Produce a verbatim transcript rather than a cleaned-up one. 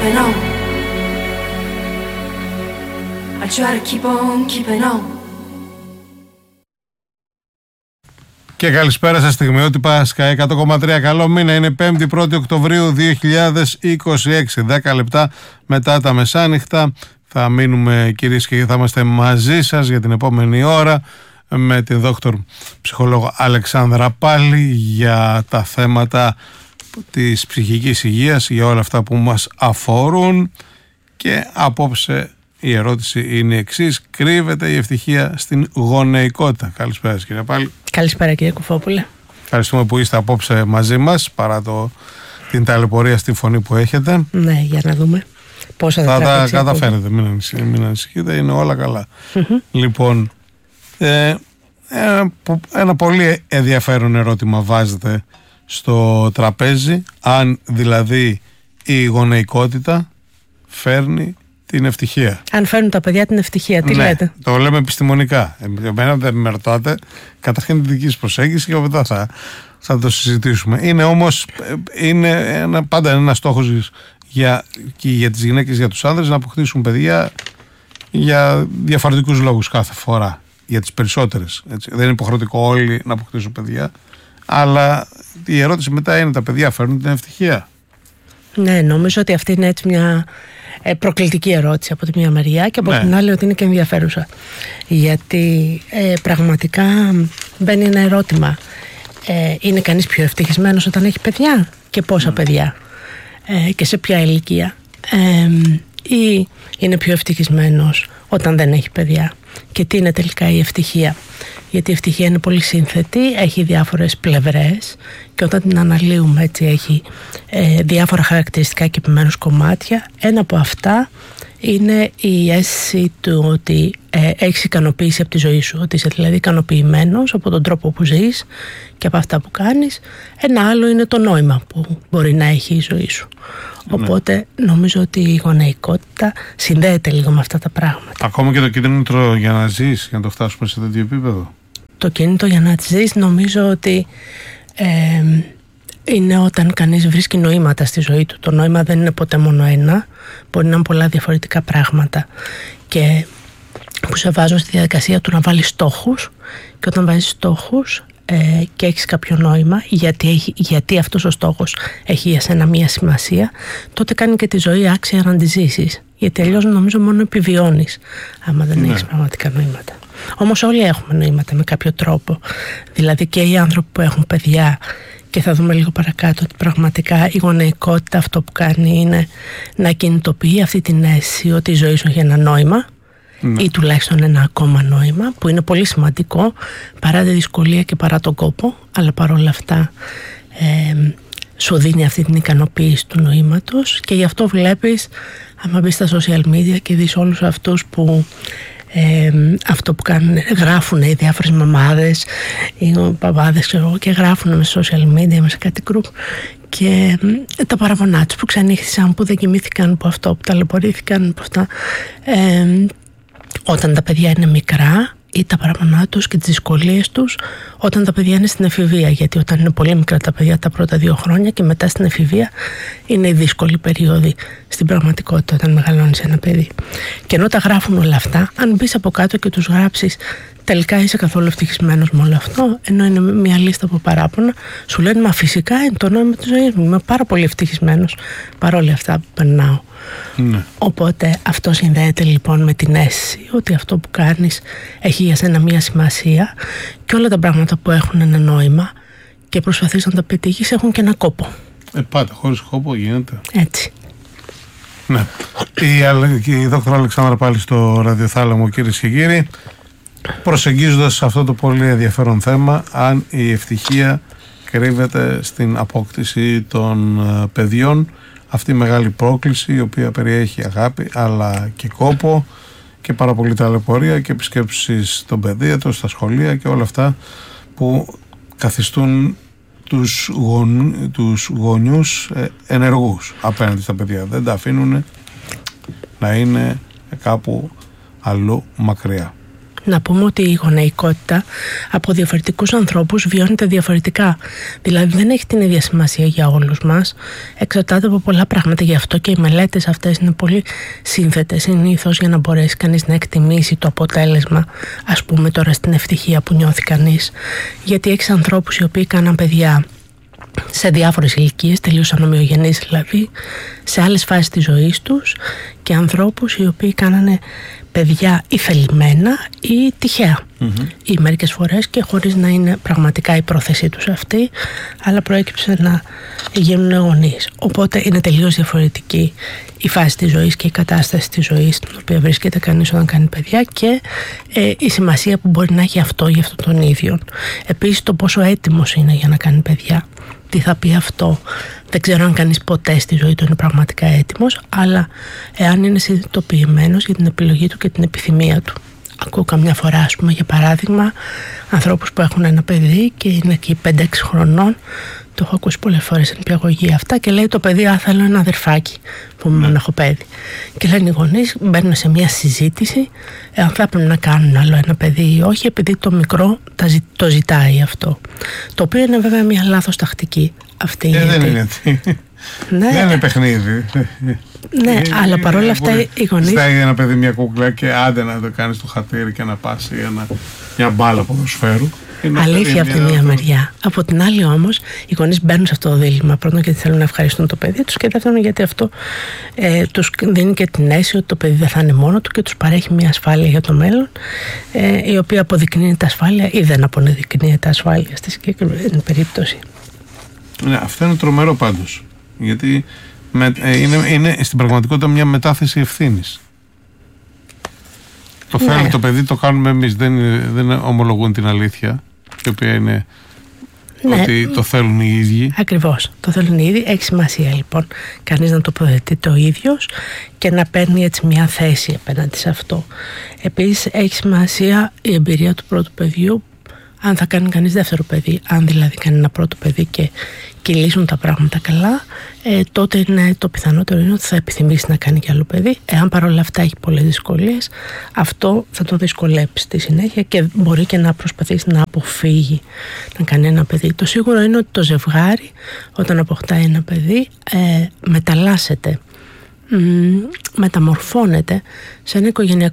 keeping on. I try to keep on keeping on. Και καλησπέρα σας, στιγμιότυπα Sky εκατό κόμμα τρία. Καλό μήνα, είναι πέμπτη πρώτη Οκτωβρίου δύο χιλιάδες είκοσι έξι, δέκα λεπτά μετά τα μεσάνυχτα. Θα μείνουμε, κυρίες και θα είμαστε μαζί σας για την επόμενη ώρα με την δόκτωρ ψυχολόγο Αλεξάνδρα Πάλη για τα θέματα της ψυχικής υγείας, για όλα αυτά που μας αφορούν. Και απόψε η ερώτηση είναι η εξής: κρύβεται η ευτυχία στην γονεϊκότητα? Καλησπέρα κύριε Πάλη. Καλησπέρα κύριε Κουφόπουλε. Ευχαριστούμε που είστε απόψε μαζί μας παρά το, την ταλαιπωρία στη φωνή που έχετε. Ναι, για να δούμε πόσα θα θα τα καταφέρετε, μην ανησυχείτε, μην ανησυχείτε, είναι όλα καλά. Mm-hmm. Λοιπόν, ε, ένα, ένα πολύ ενδιαφέρον ερώτημα βάζετε στο τραπέζι, αν δηλαδή η γονεϊκότητα φέρνει την ευτυχία. Αν φέρνουν τα παιδιά την ευτυχία, τι ναι, λέτε? Το λέμε επιστημονικά. Εμένα δεν με ρωτάτε, καταρχήν την δική σας προσέγγιση και μετά θα, θα το συζητήσουμε. Είναι όμως, είναι ένα, πάντα ένα στόχος για, και για τις γυναίκες, για τους άνδρες, να αποκτήσουν παιδιά για διαφορετικούς λόγους κάθε φορά. Για τις περισσότερες. Έτσι. Δεν είναι υποχρεωτικό όλοι να αποκτήσουν παιδιά. Αλλά η ερώτηση μετά είναι: τα παιδιά φέρνουν την ευτυχία? Ναι, νομίζω ότι αυτή είναι έτσι μια προκλητική ερώτηση από τη μία μεριά και από ναι. την άλλη ότι είναι και ενδιαφέρουσα. Γιατί ε, πραγματικά μπαίνει ένα ερώτημα. Ε, είναι κανείς πιο ευτυχισμένος όταν έχει παιδιά? Και πόσα mm. παιδιά? Ε, και σε ποια ηλικία? Ε, ή είναι πιο ευτυχισμένος όταν δεν έχει παιδιά? Και τι είναι τελικά η ευτυχία? Γιατί η ευτυχία είναι πολύ σύνθετη, έχει διάφορες πλευρές και όταν την αναλύουμε έτσι έχει ε, διάφορα χαρακτηριστικά και επιμέρους κομμάτια. Ένα από αυτά είναι η αίσθηση του ότι ε, έχεις ικανοποίηση από τη ζωή σου, ότι είσαι δηλαδή ικανοποιημένος από τον τρόπο που ζεις και από αυτά που κάνεις. Ένα άλλο είναι το νόημα που μπορεί να έχει η ζωή σου. Οπότε νομίζω ότι η γονεϊκότητα συνδέεται λίγο με αυτά τα πράγματα. Ακόμα και το κίνητρο για να ζεις, για να το φτάσουμε σε τέτοιο επίπεδο. Το κίνητρο για να ζεις νομίζω ότι ε, είναι όταν κανείς βρίσκει νοήματα στη ζωή του. Το νόημα δεν είναι ποτέ μόνο ένα, μπορεί να είναι πολλά διαφορετικά πράγματα και που σε βάζω στη διαδικασία του να βάλεις στόχους, και όταν βάζεις στόχους ε, και έχεις κάποιο νόημα, γιατί, έχει, γιατί αυτός ο στόχος έχει για σένα μία σημασία, τότε κάνει και τη ζωή άξια να τη ζήσεις. Γιατί αλλιώς νομίζω μόνο επιβιώνεις άμα δεν ναι. έχεις πραγματικά νοήματα. Όμως όλοι έχουμε νοήματα με κάποιο τρόπο. Δηλαδή και οι άνθρωποι που έχουν παιδιά, και θα δούμε λίγο παρακάτω ότι πραγματικά η γονεϊκότητα αυτό που κάνει είναι να κινητοποιεί αυτή την αίσθηση ότι η ζωή σου έχει ένα νόημα ναι. ή τουλάχιστον ένα ακόμα νόημα, που είναι πολύ σημαντικό παρά τη δυσκολία και παρά τον κόπο, αλλά παρόλα αυτά ε, σου δίνει αυτή την ικανοποίηση του νοήματος. Και γι' αυτό βλέπεις, άμα μπεις στα social media και δεις όλους αυτούς που Ε, αυτό που κάνουν, γράφουν οι διάφορες μαμάδες, οι παπάδες ξέρω, και γράφουν με social media, με σε κάτι group, και ε, τα παραπονά τους που ξανήχθησαν, που δεν κοιμήθηκαν, που αυτό, που ταλαιπωρήθηκαν, που αυτά. Ε, όταν τα παιδιά είναι μικρά, ή τα παραπονά τους και τις δυσκολίες τους όταν τα παιδιά είναι στην εφηβεία. Γιατί όταν είναι πολύ μικρά τα παιδιά τα πρώτα δύο χρόνια και μετά στην εφηβεία είναι η δύσκολη περίοδη στην πραγματικότητα όταν μεγαλώνεις ένα παιδί. Και ενώ τα γράφουν όλα αυτά, αν μπεις από κάτω και τους γράψεις τελικά είσαι καθόλου ευτυχισμένος με όλο αυτό, ενώ είναι μια λίστα από παράπονα, σου λένε μα φυσικά είναι το νόημα της ζωής μου, είμαι πάρα πολύ ευτυχισμένος παρόλα αυτά που περνάω. Ναι. Οπότε αυτό συνδέεται λοιπόν με την αίσθηση ότι αυτό που κάνεις έχει για σένα μία σημασία και όλα τα πράγματα που έχουν ένα νόημα και προσπαθείς να τα πετύχεις έχουν και ένα κόπο. Ε, πάντα, χωρίς κόπο γίνεται. Έτσι. Ναι. Η, η δόκτωρα Αλεξάνδρα πάλι στο ραδιοθάλαμο, κυρίες και κύριοι, προσεγγίζοντας αυτό το πολύ ενδιαφέρον θέμα, αν η ευτυχία κρύβεται στην απόκτηση των uh, παιδιών. Αυτή η μεγάλη πρόκληση, η οποία περιέχει αγάπη αλλά και κόπο και πάρα πολύ ταλαιπωρία και επισκέψεις στον παιδίατρο, στα σχολεία και όλα αυτά που καθιστούν τους, γον, τους γονιούς ε, ενεργούς απέναντι στα παιδιά. Δεν τα αφήνουν να είναι κάπου αλλού μακριά. Να πούμε ότι η γονεϊκότητα από διαφορετικούς ανθρώπους βιώνεται διαφορετικά. Δηλαδή δεν έχει την ίδια σημασία για όλους μας. Εξαρτάται από πολλά πράγματα. Γι' αυτό και οι μελέτες αυτές είναι πολύ σύνθετες συνήθως για να μπορέσει κανείς να εκτιμήσει το αποτέλεσμα. Ας πούμε τώρα στην ευτυχία που νιώθει κανείς. Γιατί έχεις ανθρώπους οι οποίοι κάναν παιδιά σε διάφορες ηλικίες, τελείως ανομοιογενείς δηλαδή, σε άλλες φάσεις της ζωής τους, και ανθρώπους οι οποίοι κάνανε παιδιά ή θελημένα ή τυχαία mm-hmm. ή μερικές φορές και χωρίς να είναι πραγματικά η πρόθεσή τους αυτή, αλλά προέκυψε να γίνουν γονείς. Οπότε είναι τελείως διαφορετική η φάση της ζωής και η κατάσταση της ζωής στην οποία βρίσκεται κανείς όταν κάνει παιδιά, και ε, η σημασία που μπορεί να έχει αυτό για αυτόν τον ίδιο. Επίσης το πόσο έτοιμος είναι για να κάνει παιδιά. Τι θα πει αυτό? Δεν ξέρω αν κανείς ποτέ στη ζωή του είναι πραγματικά έτοιμος, αλλά εάν είναι συνειδητοποιημένος για την επιλογή του και την επιθυμία του. Ακούω καμιά φορά, ας πούμε, για παράδειγμα, ανθρώπους που έχουν ένα παιδί και είναι εκεί πέντε έξι χρονών. Το έχω ακούσει πολλές φορές στην πιαγωγή αυτά, και λέει το παιδί: Α, θέλω ένα αδερφάκι που μου mm. έχω παιδί. Και λένε οι γονείς, μπαίνουν σε μια συζήτηση εάν θα πρέπει να κάνουν άλλο ένα παιδί ή όχι, επειδή το μικρό το ζητάει αυτό. Το οποίο είναι βέβαια μια λάθος τακτική αυτή. Ε, γιατί... Δεν είναι έτσι. Ναι. Δεν είναι παιχνίδι. Ναι, ε, αλλά παρόλα αυτά οι γονείς. Ζητάει ένα παιδί μια κούκλα και άντε να το κάνει στο χατήρι και να πάσει ένα, μια μπάλα ποδοσφαίρου. Αλήθεια από τη μία μεριά. Από την άλλη όμως, οι γονείς μπαίνουν σε αυτό το δίλημμα. Πρώτον, γιατί θέλουν να ευχαριστούν το παιδί τους, και δεύτερον, γιατί αυτό ε, τους δίνει και την αίσθηση ότι το παιδί δεν θα είναι μόνο του και τους παρέχει μια ασφάλεια για το μέλλον, ε, η οποία αποδεικνύεται ασφάλεια ή δεν αποδεικνύεται ασφάλεια στη συγκεκριμένη περίπτωση. Ναι, αυτό είναι τρομερό πάντως. Γιατί με, ε, είναι, είναι στην πραγματικότητα μια μετάθεση ευθύνης. Το θέλει ναι. το παιδί, το κάνουμε εμείς. Δεν, δεν ομολογούν την αλήθεια, η οποία είναι ναι. ότι το θέλουν οι ίδιοι. Ακριβώς, το θέλουν οι ίδιοι. Έχει σημασία λοιπόν κανείς να τοποθετεί το ίδιος και να παίρνει έτσι μια θέση απέναντι σε αυτό. Επίσης έχει σημασία η εμπειρία του πρώτου παιδιού, αν θα κάνει κανείς δεύτερο παιδί. Αν δηλαδή κάνει ένα πρώτο παιδί και κυλήσουν τα πράγματα καλά, ε, τότε είναι το πιθανότερο είναι ότι θα επιθυμήσει να κάνει κι άλλο παιδί. Εάν παρόλα αυτά έχει πολλές δυσκολίες, αυτό θα το δυσκολέψει στη συνέχεια και μπορεί και να προσπαθήσει να αποφύγει να κάνει ένα παιδί. Το σίγουρο είναι ότι το ζευγάρι, όταν αποκτάει ένα παιδί, ε, μεταλλάσσεται, μ, μεταμορφώνεται σε ένα οικογενειακό